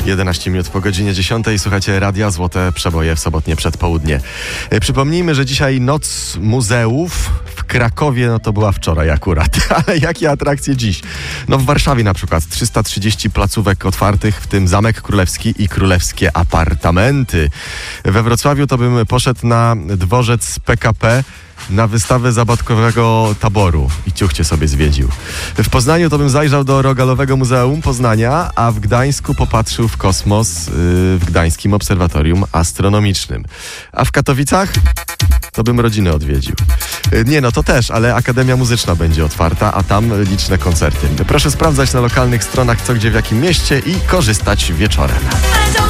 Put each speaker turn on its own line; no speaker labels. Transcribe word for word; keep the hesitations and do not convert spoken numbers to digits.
jedenaście minut po godzinie dziesiątej. Słuchacie Radia Złote Przeboje w sobotnie przedpołudnie. Przypomnijmy, że dzisiaj Noc Muzeów w Krakowie, no to była wczoraj akurat. Ale jakie atrakcje dziś? No w Warszawie na przykład trzysta trzydzieści placówek otwartych, w tym Zamek Królewski i Królewskie Apartamenty. We Wrocławiu to bym poszedł na dworzec P K P na wystawę zabawkowego taboru i ciuchcie sobie zwiedził. W Poznaniu to bym zajrzał do Rogalowego Muzeum Poznania, a w Gdańsku popatrzył w kosmos yy, w Gdańskim Obserwatorium Astronomicznym. A w Katowicach to bym rodzinę odwiedził. Yy, nie, no to też, ale Akademia Muzyczna będzie otwarta, a tam liczne koncerty. Proszę sprawdzać na lokalnych stronach co, gdzie, w jakim mieście i korzystać wieczorem.